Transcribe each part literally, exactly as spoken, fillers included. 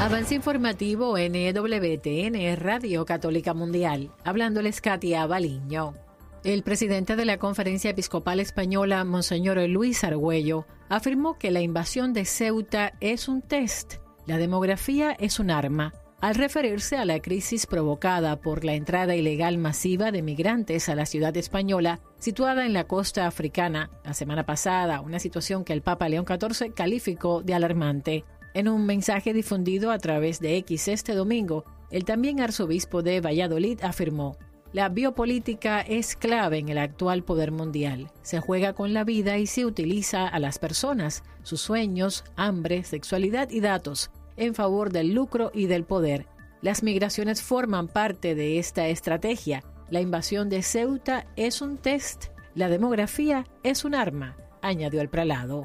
Avance informativo N W T N, Radio Católica Mundial. Hablándoles Katia Baliño. El presidente de la Conferencia Episcopal Española, Monseñor Luis Argüello, afirmó que la invasión de Ceuta es un test. La demografía es un arma, al referirse a la crisis provocada por la entrada ilegal masiva de migrantes a la ciudad española, situada en la costa africana, la semana pasada, una situación que el Papa León catorce calificó de alarmante. En un mensaje difundido a través de X este domingo, el también arzobispo de Valladolid afirmó: la biopolítica es clave en el actual poder mundial. Se juega con la vida y se utiliza a las personas, sus sueños, hambre, sexualidad y datos, en favor del lucro y del poder. Las migraciones forman parte de esta estrategia. La invasión de Ceuta es un test. La demografía es un arma, añadió el prelado.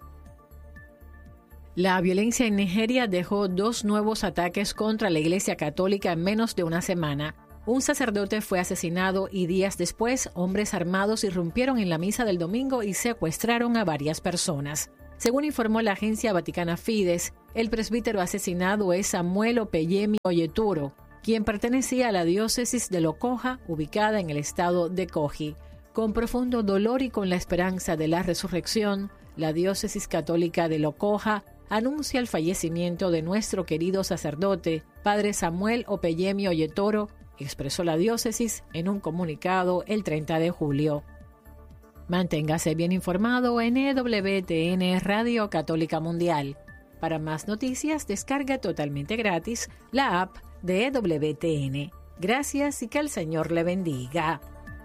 La violencia en Nigeria dejó dos nuevos ataques contra la Iglesia Católica en menos de una semana. Un sacerdote fue asesinado y días después, hombres armados irrumpieron en la misa del domingo y secuestraron a varias personas. Según informó la agencia vaticana Fides, el presbítero asesinado es Samuel Opeyemi Oyeturo, quien pertenecía a la diócesis de Lokoja, ubicada en el estado de Kogi. Con profundo dolor y con la esperanza de la resurrección, la diócesis católica de Lokoja anuncia el fallecimiento de nuestro querido sacerdote, padre Samuel Opeyemi Oyetoro, expresó la diócesis en un comunicado el treinta de julio. Manténgase bien informado en E W T N Radio Católica Mundial. Para más noticias, descarga totalmente gratis la app de E W T N. Gracias y que el Señor le bendiga.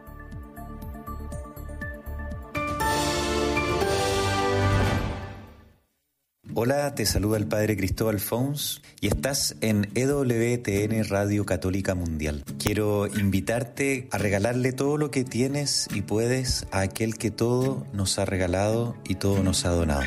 Hola, te saluda el Padre Cristóbal Fons y estás en E W T N Radio Católica Mundial. Quiero invitarte a regalarle todo lo que tienes y puedes a aquel que todo nos ha regalado y todo nos ha donado.